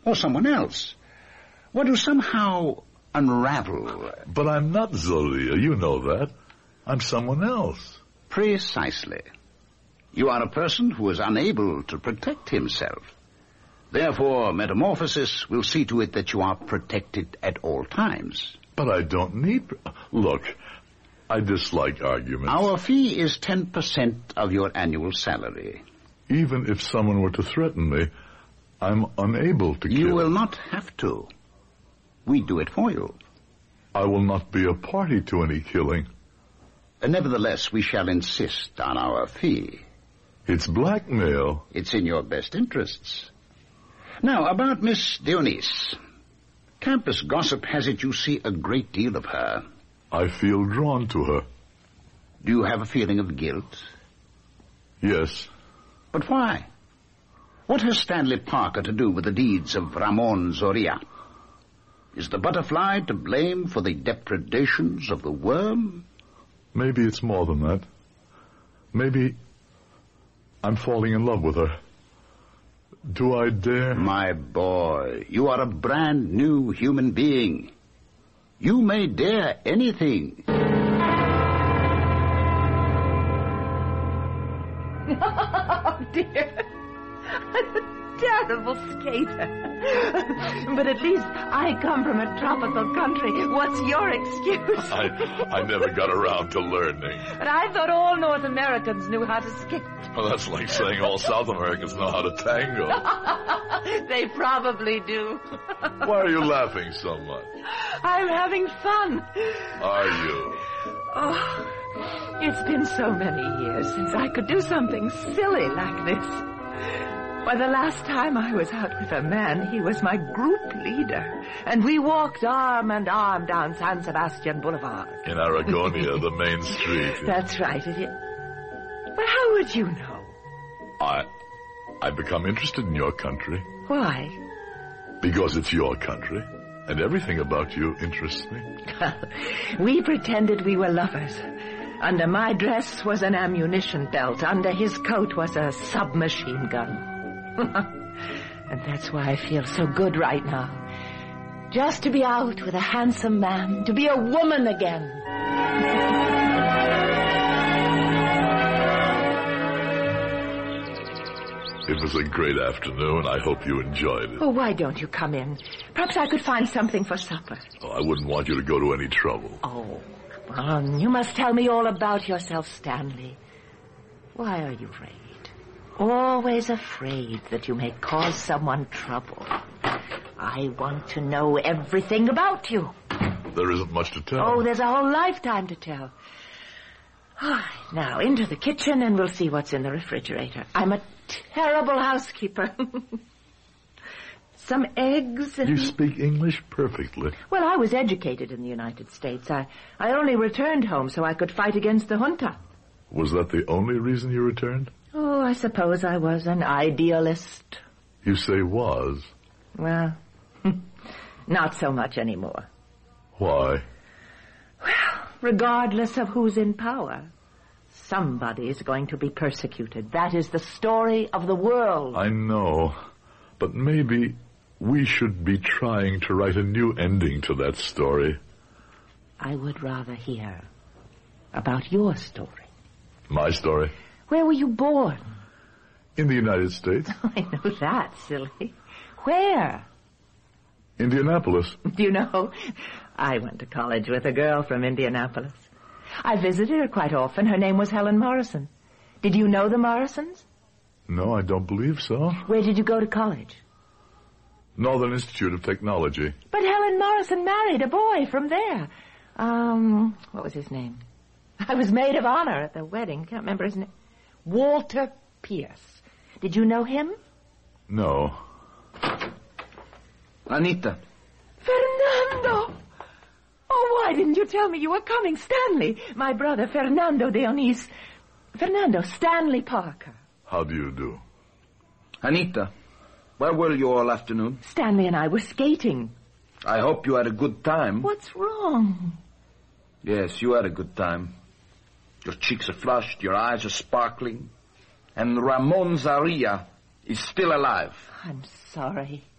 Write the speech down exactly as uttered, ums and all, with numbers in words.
or someone else, were to somehow unravel... But I'm not Zolia, you know that. I'm someone else. Precisely. You are a person who is unable to protect himself. Therefore, metamorphosis will see to it that you are protected at all times. But I don't need... Look, I dislike arguments. Our fee is ten percent of your annual salary. Even if someone were to threaten me, I'm unable to kill. You will not have to. We do it for you. I will not be a party to any killing. Nevertheless, we shall insist on our fee. It's blackmail. It's in your best interests. Now, about Miss Dionys. Campus gossip has it you see a great deal of her. I feel drawn to her. Do you have a feeling of guilt? Yes. But why? What has Stanley Parker to do with the deeds of Ramon Zoria? Is the butterfly to blame for the depredations of the worm? Maybe it's more than that. Maybe I'm falling in love with her. Do I dare? My boy, you are a brand new human being. You may dare anything. Oh, dear. I'm a terrible skater. But at least I come from a tropical country. What's your excuse? I, I never got around to learning. But I thought all North Americans knew how to skate. Well, that's like saying all South Americans know how to tango. They probably do. Why are you laughing so much? I'm having fun. Are you? Oh, it's been so many years since I could do something silly like this. Why, the last time I was out with a man, he was my group leader. And we walked arm and arm down San Sebastian Boulevard. In Aragonia, the main street. That's right. It is. But how would you know? I... I've become interested in your country. Why? Because it's your country. And everything about you interests me. We pretended we were lovers. Under my dress was an ammunition belt. Under his coat was a submachine gun. And that's why I feel so good right now. Just to be out with a handsome man, to be a woman again. It was a great afternoon. I hope you enjoyed it. Oh, why don't you come in? Perhaps I could find something for supper. Oh, I wouldn't want you to go to any trouble. Oh, come on. You must tell me all about yourself, Stanley. Why are you afraid? Always afraid that you may cause someone trouble. I want to know everything about you. There isn't much to tell. Oh, there's a whole lifetime to tell. Now, into the kitchen and we'll see what's in the refrigerator. I'm a terrible housekeeper. Some eggs and... You speak English perfectly. Well, I was educated in the United States. I, I only returned home so I could fight against the junta. Was that the only reason you returned? Oh, I suppose I was an idealist. You say was. Well, not so much anymore. Why? Well, regardless of who's in power, somebody is going to be persecuted. That is the story of the world. I know, but maybe we should be trying to write a new ending to that story. I would rather hear about your story. My story? Where were you born? In the United States. I know that, silly. Where? Indianapolis. Do you know, I went to college with a girl from Indianapolis. I visited her quite often. Her name was Helen Morrison. Did you know the Morrisons? No, I don't believe so. Where did you go to college? Northern Institute of Technology. But Helen Morrison married a boy from there. Um, what was his name? I was maid of honor at the wedding. Can't remember his name. Walter Pierce. Did you know him? No. Anita. Fernando! Oh, why didn't you tell me you were coming? Stanley, my brother, Fernando Dionys. Fernando, Stanley Parker. How do you do? Anita, where were you all afternoon? Stanley and I were skating. I hope you had a good time. What's wrong? Yes, you had a good time. Your cheeks are flushed, your eyes are sparkling. And Ramon Zoria is still alive. I'm sorry.